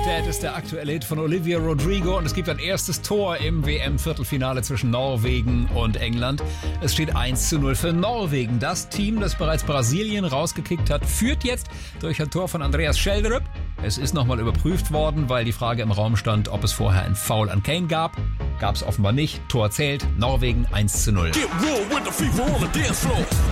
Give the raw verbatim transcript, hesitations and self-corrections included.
Dad ist der aktuelle Hit von Olivia Rodrigo und es gibt ein erstes Tor im W M-Viertelfinale zwischen Norwegen und England. Es steht eins zu null für Norwegen. Das Team, das bereits Brasilien rausgekickt hat, führt jetzt durch ein Tor von Andreas Schjelderup. Es ist nochmal überprüft worden, weil die Frage im Raum stand, ob es vorher ein Foul an Kane gab. Gab es offenbar nicht. Tor zählt. Norwegen eins zu null. Get raw with the fever on the dance floor.